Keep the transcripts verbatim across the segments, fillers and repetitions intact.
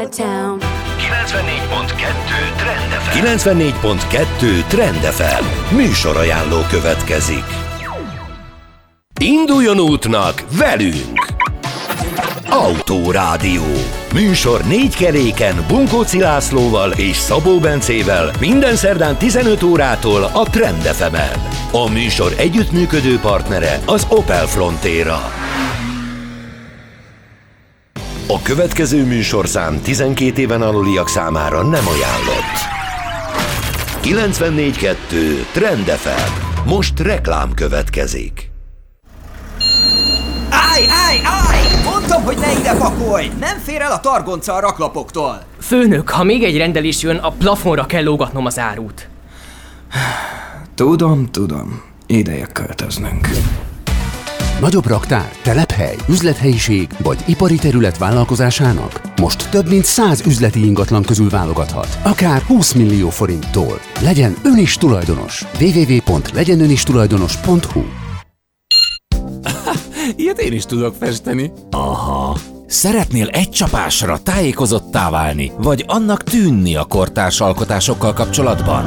out of town. kilencvennégy pont kettő Trend ef em. kilencvennégy pont kettő Trend ef em. Műsorajánló következik. Induljon útnak velünk! Autórádió. Műsor négy keréken Bunkóci Lászlóval és Szabó Bencével minden szerdán tizenöt órától a Trend ef emen. A műsor együttműködő partnere az Opel Frontera. A következő műsorszám tizenkét éven aluliak számára nem ajánlott. kilencvennégy pont kettő Trend ef em. Most reklám következik. Állj, állj, állj! Mondtam, hogy ne ide pakolj! Nem fér el a targonca a raklapoktól! Főnök, ha még egy rendelés jön, a plafonra kell lógatnom az árut. Tudom, tudom. Ideje költöznünk. Nagyobb raktár, telephely, üzlethelyiség vagy ipari terület vállalkozásának most több mint száz üzleti ingatlan közül válogathat, akár húsz millió forinttól. Legyen ön is tulajdonos. double-u double-u double-u pont legyen ön is tulajdonos pont hu. Ilyet én is tudok festeni. Aha. Szeretnél egy csapásra tájékozottá válni, vagy annak tűnni a kortárs alkotásokkal kapcsolatban?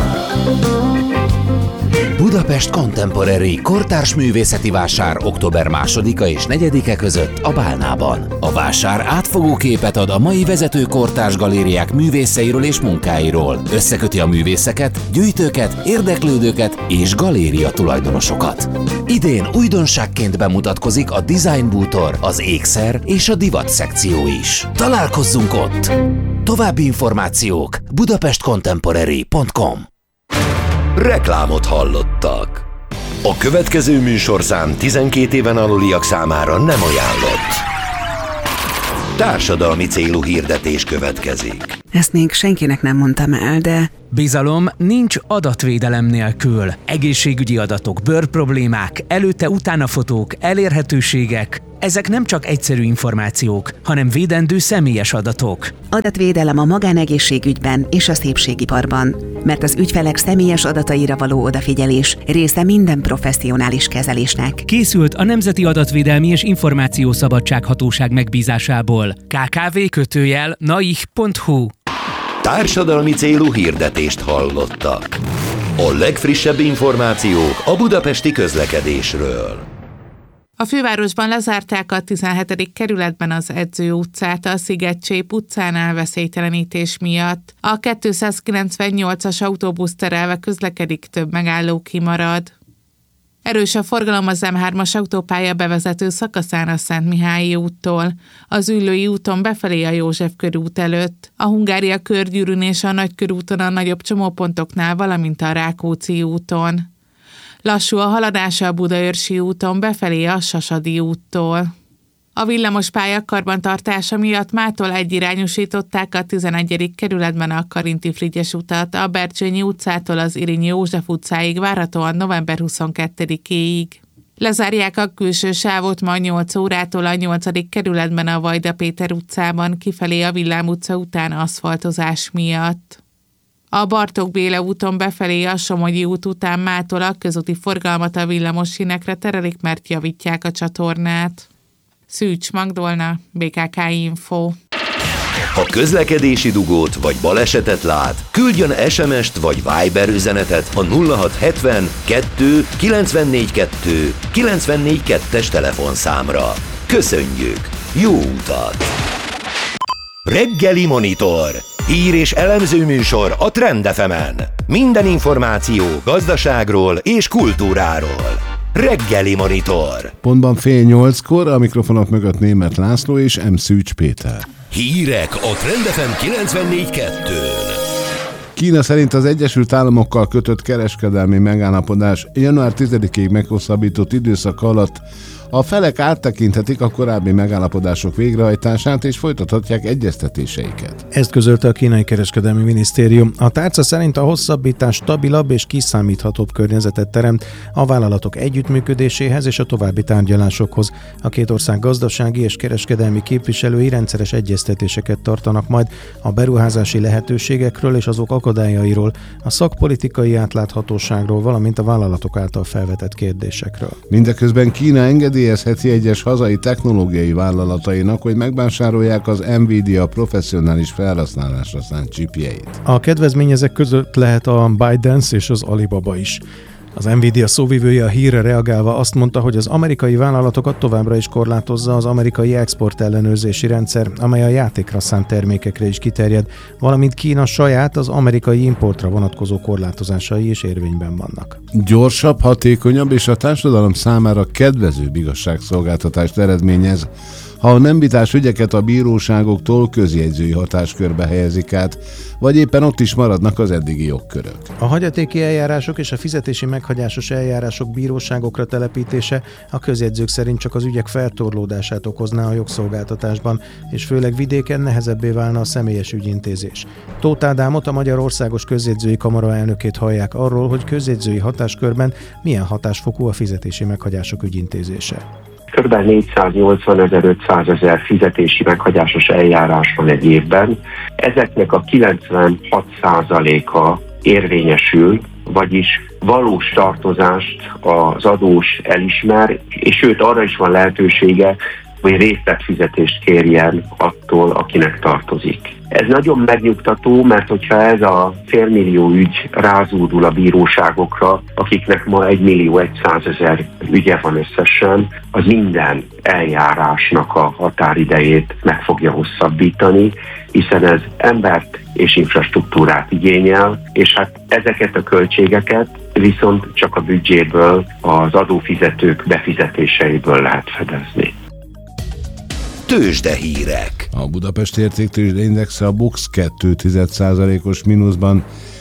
Budapest Contemporary kortárs művészeti vásár október másodika és negyedike között a Bálnában. A vásár átfogó képet ad a mai vezető kortárs galériák művészeiről és munkáiról. Összeköti a művészeket, gyűjtőket, érdeklődőket és galéria tulajdonosokat. Idén újdonságként bemutatkozik a Design Bútor, az ékszer és a divat szekció is. Találkozzunk ott! További információk budapest contemporary pont com. Reklámot hallottak. A következő műsorszám tizenkét éven aluliak számára nem ajánlott. Társadalmi célú hirdetés következik. Ezt még senkinek nem mondtam el, de... Bizalom nincs adatvédelem nélkül. Egészségügyi adatok, bőrproblémák, előtte-utána fotók, elérhetőségek. Ezek nem csak egyszerű információk, hanem védendő személyes adatok. Adatvédelem a magánegészségügyben és a szépségiparban, mert az ügyfelek személyes adataira való odafigyelés része minden professzionális kezelésnek. Készült a Nemzeti Adatvédelmi és Információszabadság Hatóság megbízásából. ká ká vé kötőjel naih pont hu. Társadalmi célú hirdetést hallottak. A legfrissebb információk a budapesti közlekedésről. A fővárosban lezárták a tizenhetedik kerületben az Edző utcát a Szigetcsép utcánál veszélytelenítés miatt. A kétszázkilencvennyolcas autóbusz terelve közlekedik, több megálló kimarad. Erős a forgalom az em hármas autópálya bevezető szakaszán a Szentmihályi úttól, az Üllői úton befelé a József körút előtt, a Hungária körgyűrűn és a Nagykörúton a nagyobb csomópontoknál, valamint a Rákóczi úton. Lassú a haladása a Budaörsi úton befelé a Sasadi úttól. A villamospálya karbantartása miatt mától egyirányosították a tizenegyedik kerületben a Karinti-Frigyes utat, a Bercsényi utcától az Irinyi József utcáig várhatóan november huszonkettedikéig. Lezárják a külső sávot ma nyolc órától a nyolcadik kerületben a Vajda Péter utcában, kifelé a Villám utca után aszfaltozás miatt. A Bartók Béla úton befelé a Somogyi út után mától a közúti forgalmat a villamossínekre terelik, mert javítják a csatornát. Szűcs Magdolna, bé ká ká Info. Ha közlekedési dugót vagy balesetet lát, küldjön es em est vagy Viber üzenetet a nulla hat hetven kettő kilencvennégy kettő kilencvennégy kettes telefonszámra. Köszönjük! Jó utat! Reggeli Monitor. Hír és elemző műsor a Trend ef emen. Minden információ gazdaságról és kultúráról. Reggeli Monitor. Pontban fél nyolckor, a mikrofonok mögött Németh László és M. Szűcs Péter. Hírek a Trend ef em kilencvennégy kettőn. Kína szerint az Egyesült Államokkal kötött kereskedelmi megállapodás január tizedikéig meghosszabbított időszak alatt a felek áttekinthetik a korábbi megállapodások végrehajtását és folytathatják egyeztetéseiket. Ezt közölte a kínai kereskedelmi minisztérium. A tárca szerint a hosszabbítás stabilabb és kiszámíthatóbb környezetet teremt a vállalatok együttműködéséhez és a további tárgyalásokhoz. A két ország gazdasági és kereskedelmi képviselői rendszeres egyeztetéseket tartanak majd a beruházási lehetőségekről és azok akadályairól, a szakpolitikai átláthatóságról, valamint a vállalatok által felvetett kérdésekről. Mindeközben Kína engedélyezte engedélyezheti egyes hazai technológiai vállalatainak, hogy megvásárolják az Nvidia professzionális felhasználásra szánt chipjeit. A kedvezményezek között lehet a ByteDance és az Alibaba is. Az Nvidia szóvivője a hírre reagálva azt mondta, hogy az amerikai vállalatokat továbbra is korlátozza az amerikai export ellenőrzési rendszer, amely a játékra szánt termékekre is kiterjed, valamint Kína saját az amerikai importra vonatkozó korlátozásai is érvényben vannak. Gyorsabb, hatékonyabb és a társadalom számára kedvezőbb igazságszolgáltatást eredményez, ha a nem vitás ügyeket a bíróságoktól közjegyzői hatáskörbe helyezik át, vagy éppen ott is maradnak az eddigi jogkörök. A hagyatéki eljárások és a fizetési meghagyásos eljárások bíróságokra telepítése a közjegyzők szerint csak az ügyek feltorlódását okozná a jogszolgáltatásban, és főleg vidéken nehezebbé válna a személyes ügyintézés. Tóth Ádámot, a Magyar Országos Közjegyzői Kamara elnökét hallják arról, hogy közjegyzői hatáskörben milyen hatásfokú a fizetési meghagyások ügyintézése. Kb. négyszáznyolcvanezer-ötszázezer fizetési meghagyásos eljárás van egy évben. Ezeknek a kilencvenhat százaléka érvényesül, vagyis valós tartozást az adós elismer, és sőt arra is van lehetősége, hogy részletfizetést kérjen attól, akinek tartozik. Ez nagyon megnyugtató, mert hogyha ez a félmillió ügy rázódul a bíróságokra, akiknek ma egy millió egyszázezer ügye van összesen, az minden eljárásnak a határidejét meg fogja hosszabbítani, hiszen ez embert és infrastruktúrát igényel, és hát ezeket a költségeket viszont csak a büdzséből, az adófizetők befizetéseiből lehet fedezni. Tőzsdehírek. A Budapesti Értéktőzsdeindexe a BUX kettő egész egy százalékos mínuszban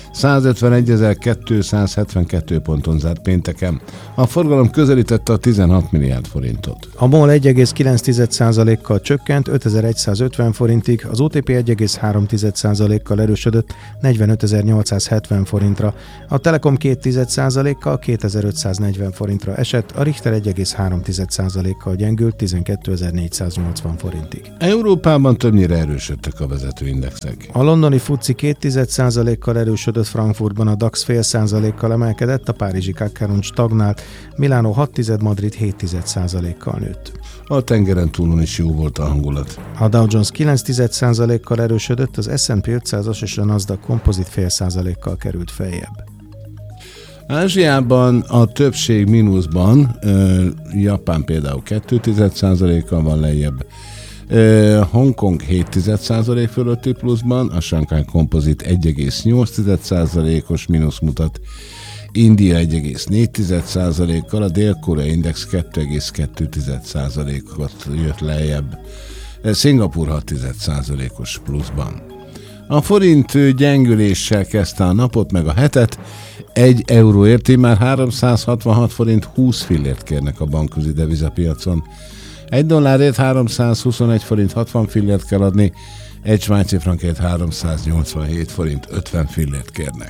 százötvenegyezer-kétszázhetvenkettő ponton zárt pénteken. A forgalom közelítette a tizenhat milliárd forintot. A MOL egy egész kilenc százalékkal csökkent ötezer-egyszázötven forintig, az o té pé egy egész három százalékkal erősödött negyvenötezer-nyolcszázhetven forintra, a Telekom két százalékkal kétezer-ötszáznegyven forintra esett, a Richter egy egész három százalékkal gyengült tizenkétezer-négyszáznyolcvan forintig. Európában többnyire erősödtek a vezetőindexek. A londoni FTSE két százalékkal erősödött, Frankfurtban a DAX fél százalékkal emelkedett, a párizsi cé á cé stagnált, Milánó hat, Madrid hét százalékkal nőtt. A tengeren túlon is jó volt a hangulat. A Dow Jones kilenc százalékkal erősödött, az es and pé ötszázas és a Nasdaq Composite fél százalékkal került feljebb. Ázsiában a többség mínuszban, Japán például két százalékkal van lejjebb, Uh, Hongkong hét százalék fölötti pluszban, a Shanghai Composite egy egész nyolc százalékos mínusz mutat, India egy egész négy százalékkal, a Dél-Korea Index két egész kettő százalékot jött lejjebb, Szingapúr hat százalékos pluszban. A forint gyengüléssel kezdte a napot meg a hetet, egy euróért már háromszázhatvanhat forint húsz fillért kérnek a bankközi devizapiacon. Egy dollárért háromszázhuszonegy forint hatvan fillért kell adni, egy svájci frankért háromszáznyolcvanhét forint ötven fillért kérnek.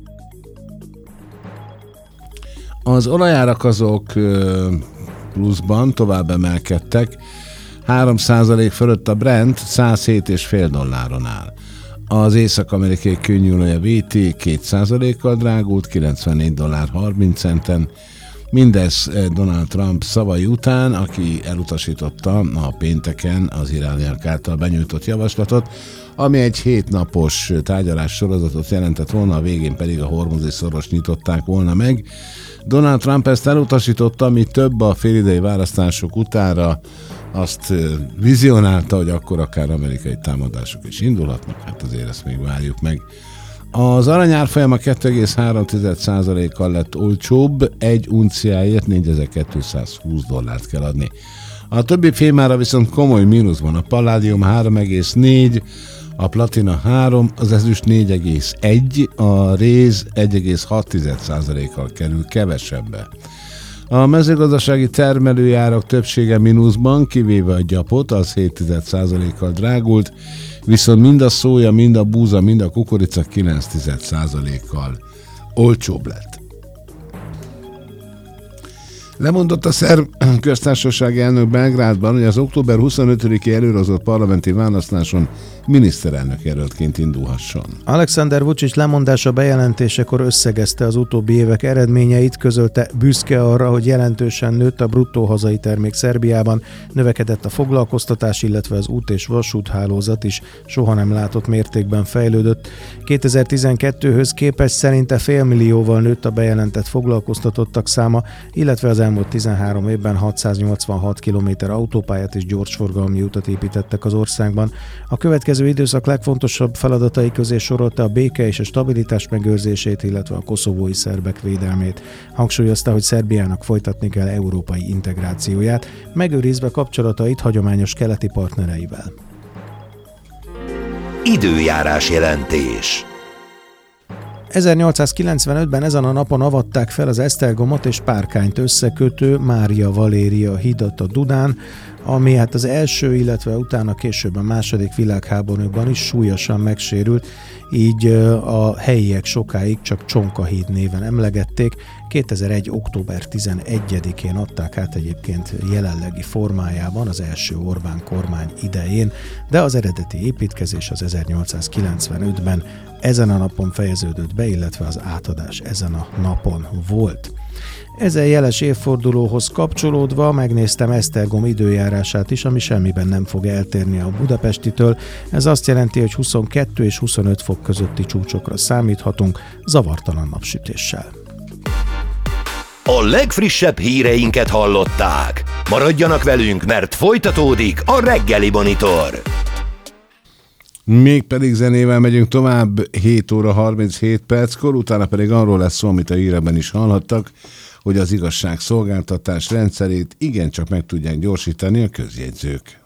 Az olajárak azok pluszban tovább emelkedtek, három százalék fölött a Brent százhét egész öt dolláron áll. Az észak-amerikai kőolaj vé té két százalékkal drágult, kilencvennégy dollár harminc centen. Mindez Donald Trump szavai után, aki elutasította a pénteken az irániak által benyújtott javaslatot, ami egy hétnapos tárgyalás sorozatot jelentett volna, a végén pedig a hormuzi szoros nyitották volna meg. Donald Trump ezt elutasította, ami több a félidei választások utára azt vizionálta, hogy akkor akár amerikai támadások is indulhatnak, hát azért ezt még várjuk meg. Az arany árfolyama két egész három százalékkal lett olcsóbb, egy unciáért négyezer-kétszázhúsz dollárt kell adni. A többi fémára viszont komoly mínuszban, a palládium három egész négy, a platina három, az ezüst négy egész egy, a réz egy egész hat százalékkal kerül kevesebbe. A mezőgazdasági termelőjárak többsége mínuszban, kivéve a gyapot, az hét százalékkal drágult, viszont mind a szója, mind a búza, mind a kukorica kilenc százalékkal olcsóbb lett. Lemondott a szerb köztársasági elnök Belgrádban, hogy az október huszonötödiki előrehozott parlamenti választáson miniszterelnök jelöltként indulhasson. Alexander Vučić lemondása bejelentésekor összegezte az utóbbi évek eredményeit, közölte büszke arra, hogy jelentősen nőtt a bruttó hazai termék Szerbiában, növekedett a foglalkoztatás, illetve az út- és vasúthálózat is soha nem látott mértékben fejlődött. kétezer-tizenkettőhöz képest szerinte félmillióval nőtt a bejelentett foglalkoztatottak száma, illetve az elmúlt tizenhárom évben hatszáznyolcvanhat kilométer autópályát és gyorsforgalmi utat építettek az országban. A következő időszak legfontosabb feladatai közé sorolta a béke és a stabilitás megőrzését, illetve a koszovói szerbek védelmét. Hangsúlyozta, hogy Szerbiának folytatni kell európai integrációját, megőrizve kapcsolatait hagyományos keleti partnereivel. Időjárás jelentés. ezernyolcszázkilencvenötben ezen a napon avatták fel az Esztergomot és Párkányt összekötő Mária Valéria hidat a Dunán, ami hát az első, illetve utána később a második világháborúban is súlyosan megsérült, így a helyiek sokáig csak Csonka híd néven emlegették. kétezer-egy. október tizenegyedikén adták át egyébként jelenlegi formájában az első Orbán kormány idején, de az eredeti építkezés az ezernyolcszázkilencvenötben ezen a napon fejeződött be, illetve az átadás ezen a napon volt. Ezen jeles évfordulóhoz kapcsolódva megnéztem Esztergom időjárását is, ami semmiben nem fog eltérni a budapestitől. Ez azt jelenti, hogy huszonkettő és huszonöt fok közötti csúcsokra számíthatunk, zavartalan napsütéssel. A legfrissebb híreinket hallották. Maradjanak velünk, mert folytatódik a Reggeli Monitor. Mégpedig zenével megyünk tovább, hét óra harminchét perckor, utána pedig arról lesz szó, amit a híreben is hallhattak, hogy az igazságszolgáltatás rendszerét igencsak meg tudják gyorsítani a közjegyzők.